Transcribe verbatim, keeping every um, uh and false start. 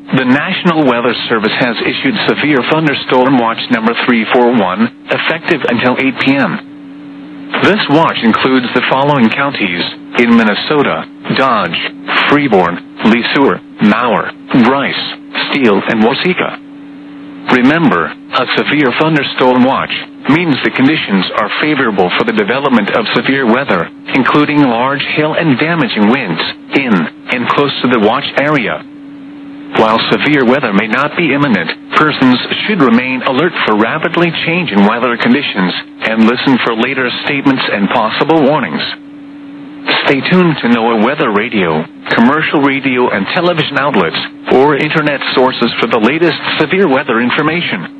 The National Weather Service has issued Severe Thunderstorm Watch number three four one, effective until eight p m This watch includes the following counties in Minnesota: Dodge, Freeborn, Lesueur, Mower, Bryce, Steele, and Waseca. Remember, a severe thunderstorm watch means the conditions are favorable for the development of severe weather, including large hail and damaging winds, in and close to the watch area. While severe weather may not be imminent, persons should remain alert for rapidly changing weather conditions and listen for later statements and possible warnings. Stay tuned to NOAA Weather Radio, commercial radio and television outlets, or internet sources for the latest severe weather information.